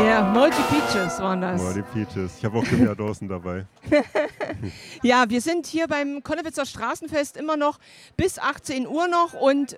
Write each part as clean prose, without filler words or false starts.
Ja, Moldy Peaches waren das. Moldy Peaches. Ich habe auch Jimmy Dawson dabei. Ja, wir sind hier beim Konnewitzer Straßenfest immer noch bis 18 Uhr noch und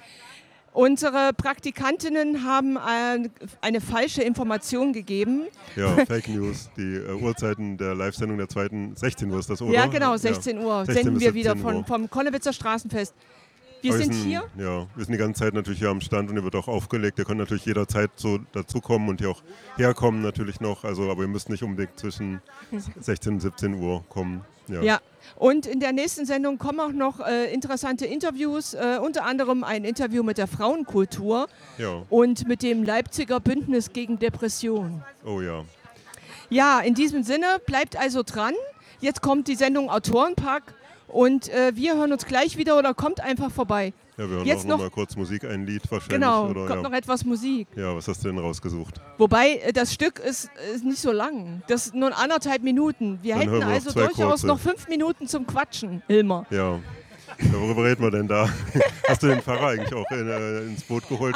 unsere Praktikantinnen haben eine falsche Information gegeben. Ja, Fake News. Die Uhrzeiten der Live-Sendung der zweiten, 16 Uhr ist das, oder? Ja, genau, 16 Uhr 16 senden bis wir wieder 17 Uhr. vom Konnewitzer Straßenfest. Wir sind hier. Ja, wir sind die ganze Zeit natürlich hier am Stand und ihr wird auch aufgelegt. Ihr könnt natürlich jederzeit so dazukommen und hier auch herkommen natürlich noch. Also, aber ihr müsst nicht unbedingt zwischen 16 und 17 Uhr kommen. Ja, und in der nächsten Sendung kommen auch noch interessante Interviews, unter anderem ein Interview mit der Frauenkultur und mit dem Leipziger Bündnis gegen Depression. Oh ja. Ja, in diesem Sinne, bleibt also dran. Jetzt kommt die Sendung Autorenpark und wir hören uns gleich wieder oder kommt einfach vorbei. Ja, wir hören jetzt noch mal kurz Musik, ein Lied wahrscheinlich. Genau, oder, kommt noch etwas Musik. Ja, was hast du denn rausgesucht? Wobei, das Stück ist nicht so lang. Das ist nur 1,5 Minuten. Wir Dann hätten also durchaus noch 5 Minuten zum Quatschen, Hilmar. Ja. Worüber reden wir denn da? Hast du den Pfarrer eigentlich auch ins Boot geholt?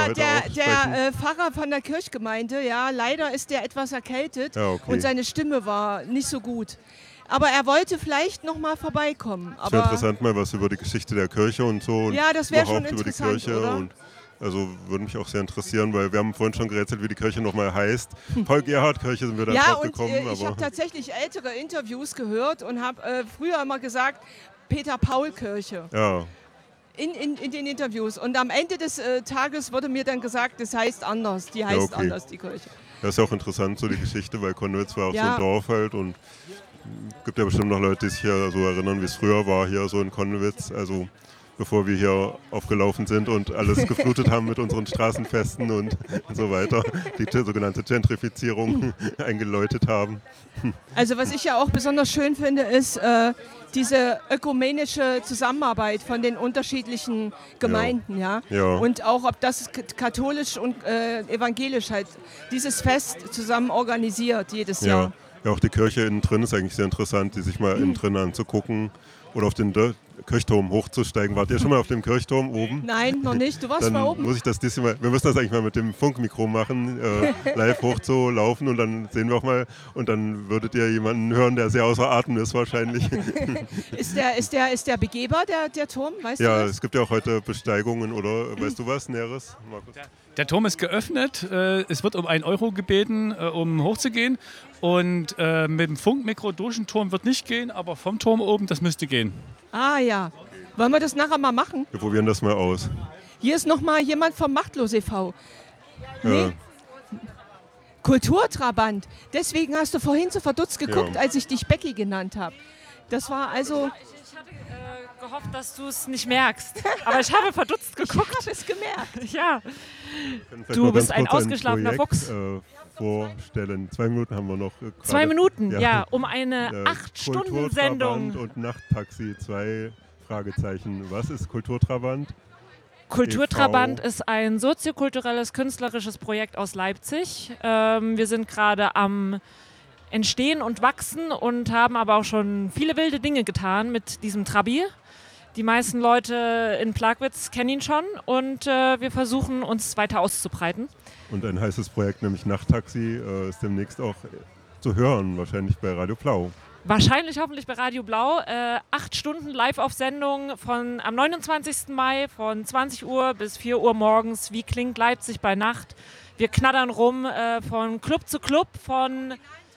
Der Pfarrer von der Kirchgemeinde, ja, leider ist der etwas erkältet und seine Stimme war nicht so gut. Aber er wollte vielleicht noch mal vorbeikommen. Es wäre interessant, mal was über die Geschichte der Kirche und so. Und ja, das wäre schon interessant, über die Kirche oder? Und also würde mich auch sehr interessieren, weil wir haben vorhin schon gerätselt, wie die Kirche nochmal heißt. Paul-Gerhardt-Kirche sind wir da drauf gekommen. Ja, und ich habe tatsächlich ältere Interviews gehört und habe früher immer gesagt, Peter-Paul-Kirche. Ja. In den Interviews. Und am Ende des Tages wurde mir dann gesagt, das heißt anders, die heißt anders, die Kirche. Das ist ja auch interessant, so die Geschichte, weil Konnewitz war auch so ein Dorf halt und es gibt ja bestimmt noch Leute, die sich hier so erinnern, wie es früher war hier so in Konnewitz, also bevor wir hier aufgelaufen sind und alles geflutet haben mit unseren Straßenfesten und so weiter, die sogenannte Gentrifizierung eingeläutet haben. Also was ich ja auch besonders schön finde, ist diese ökumenische Zusammenarbeit von den unterschiedlichen Gemeinden, ja. Und auch, ob das katholisch und evangelisch halt dieses Fest zusammen organisiert jedes Jahr. Ja, auch die Kirche innen drin ist eigentlich sehr interessant, die sich mal innen drin anzugucken oder auf den Kirchturm hochzusteigen. Wart ihr schon mal auf dem Kirchturm oben? Nein, noch nicht. Du warst dann mal oben. Muss ich das diesmal, wir müssen das eigentlich mal mit dem Funkmikro machen, live hochzulaufen und dann sehen wir auch mal und dann würdet ihr jemanden hören, der sehr außer Atem ist wahrscheinlich. Ist der begehbar, der Turm? Weißt du ja, das? Es gibt ja auch heute Besteigungen, oder? Weißt du was, Näheres? Markus? Der Turm ist geöffnet. Es wird um 1 Euro gebeten, um hochzugehen. Und mit dem Funkmikro durch den Turm wird nicht gehen, aber vom Turm oben, das müsste gehen. Ah ja. Wollen wir das nachher mal machen? Wir probieren das mal aus. Hier ist noch mal jemand vom Machtlos e.V. Nee. Kulturtrabant. Deswegen hast du vorhin so verdutzt geguckt, als ich dich Becky genannt habe. Das war also... Ich hatte gehofft, dass du es nicht merkst. Aber ich habe verdutzt geguckt. Ich habe es gemerkt. Ja. Du bist ein ausgeschlafener Fuchs. Vorstellen. 2 Minuten haben wir noch. 2 Minuten, ja, um eine 8-Stunden-Sendung. Und Nachttaxi, 2 Fragezeichen. Was ist Kulturtrabant? Kulturtrabant ist ein soziokulturelles, künstlerisches Projekt aus Leipzig. Wir sind gerade am Entstehen und Wachsen und haben aber auch schon viele wilde Dinge getan mit diesem Trabi. Die meisten Leute in Plagwitz kennen ihn schon und wir versuchen, uns weiter auszubreiten. Und ein heißes Projekt, nämlich Nachttaxi, ist demnächst auch zu hören, wahrscheinlich bei Radio Blau. Wahrscheinlich hoffentlich bei Radio Blau. 8 Stunden live auf Sendung am 29. Mai von 20 Uhr bis 4 Uhr morgens. Wie klingt Leipzig bei Nacht? Wir knattern rum von Club zu Club, von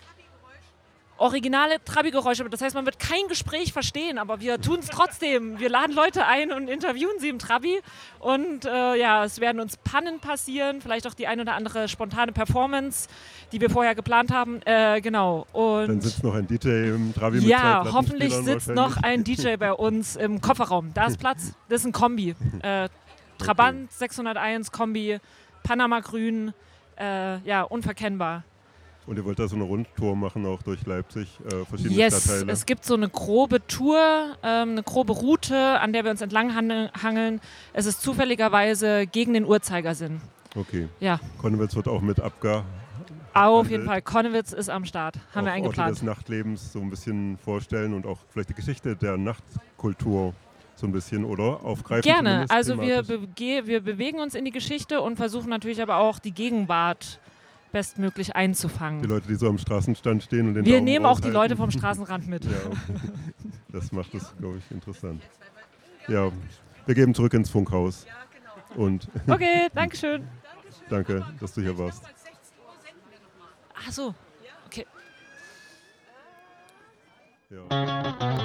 originale Trabi-Geräusche. Das heißt, man wird kein Gespräch verstehen, aber wir tun es trotzdem. Wir laden Leute ein und interviewen sie im Trabi. Und es werden uns Pannen passieren, vielleicht auch die ein oder andere spontane Performance, die wir vorher geplant haben. Genau. Und dann sitzt noch ein DJ im Trabi mit 2 Ja, hoffentlich sitzt noch ein DJ bei uns im Kofferraum. Da ist Platz. Das ist ein Kombi. Trabant 601 Kombi, Panama Grün, unverkennbar. Und ihr wollt da so eine Rundtour machen, auch durch Leipzig, verschiedene Stadtteile? Es gibt so eine grobe Tour, eine grobe Route, an der wir uns entlang hangeln. Es ist zufälligerweise gegen den Uhrzeigersinn. Okay. Ja. Konnewitz wird auch mit Auf jeden Fall, Konnewitz ist am Start, haben wir eingeplant. Orte des Nachtlebens so ein bisschen vorstellen und auch vielleicht die Geschichte der Nachtkultur so ein bisschen, oder? Aufgreifen. Gerne, also wir bewegen uns in die Geschichte und versuchen natürlich aber auch die Gegenwart bestmöglich einzufangen. Die Leute, die so am Straßenstand stehen und den Wir Daumen nehmen auch die raushalten. Leute vom Straßenrand mit. Ja, okay. Das macht es, glaube ich, interessant. Ja, wir geben zurück ins Funkhaus. Und Okay, danke schön. danke, dass du hier warst. Ach so, okay. Ja.